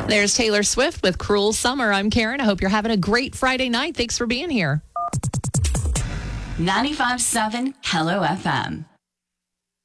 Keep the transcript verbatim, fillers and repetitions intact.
There's Taylor Swift with Cruel Summer. I'm Karen. I hope you're having a great Friday night. Thanks for being here. ninety-five point seven Hello F M.